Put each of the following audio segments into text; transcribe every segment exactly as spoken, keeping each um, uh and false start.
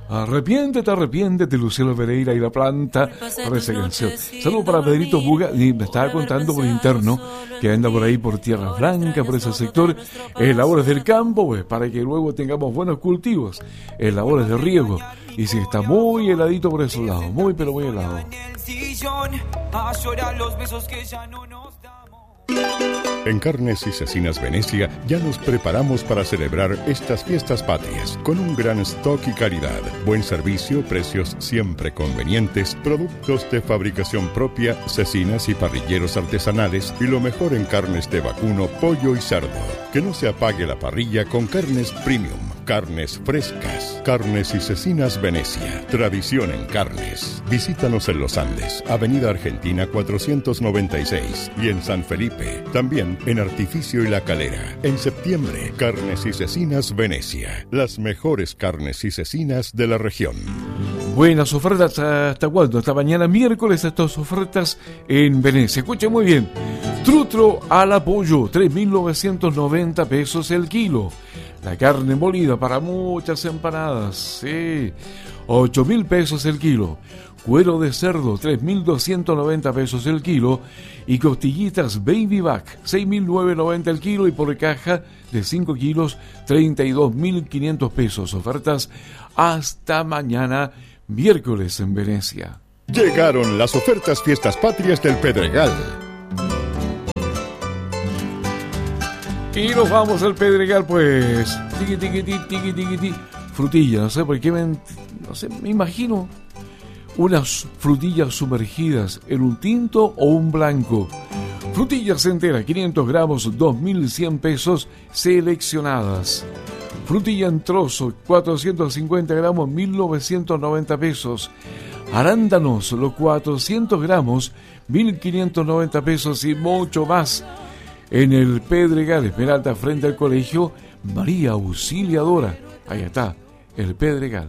Arrepiéntete, arrepiéntete, Luciano Pereira y la planta para esa canción. Saludos para Pedrito Buga, y me estaba contando por interno que anda por ahí por Tierra Blanca, por ese sector, en labores del campo, pues para que luego tengamos buenos cultivos, en labores de riego. Y si está muy heladito por esos lados, muy pero muy helado. En Carnes y Cecinas Venecia ya nos preparamos para celebrar estas fiestas patrias con un gran stock y calidad, buen servicio, precios siempre convenientes, productos de fabricación propia, cecinas y parrilleros artesanales y lo mejor en carnes de vacuno, pollo y cerdo. Que no se apague la parrilla con carnes premium, carnes frescas. Carnes y Cecinas Venecia, tradición en carnes. Visítanos en Los Andes, Avenida Argentina cuatrocientos noventa y seis y en San Felipe, también en Artificio y La Calera. En septiembre, Carnes y Cecinas Venecia, las mejores carnes y cecinas de la región. Buenas ofertas, ¿hasta cuándo? Hasta mañana miércoles estas ofertas en Venecia. Escuchen muy bien. Trutro al apoyo, tres mil novecientos noventa pesos el kilo. La carne molida para muchas empanadas, sí, ocho mil pesos el kilo. Cuero de cerdo, tres mil doscientos noventa pesos el kilo. Y costillitas Baby Back, seis mil novecientos noventa el kilo. Y por caja de cinco kilos, treinta y dos mil quinientos pesos. Ofertas hasta mañana, miércoles en Venecia. Llegaron las ofertas Fiestas Patrias del Pedregal. Y nos vamos al Pedregal, pues. Tiqui, tiqui, tiqui, tiqui, tiqui, tiqui. Frutilla, no sé por qué me, no sé, me imagino unas frutillas sumergidas en un tinto o un blanco. Frutillas enteras, quinientos gramos, dos mil cien pesos seleccionadas. Frutilla en trozo, cuatrocientos cincuenta gramos, mil novecientos noventa pesos. Arándanos, los cuatrocientos gramos, mil quinientos noventa pesos y mucho más. En el Pedregal, Esmeralda, frente al colegio María Auxiliadora. Ahí está, el Pedregal.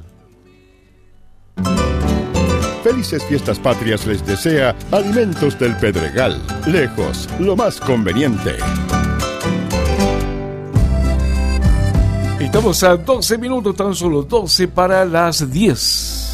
Felices Fiestas Patrias les desea Alimentos del Pedregal. Lejos, lo más conveniente. Estamos a doce minutos, tan solo doce para las diez.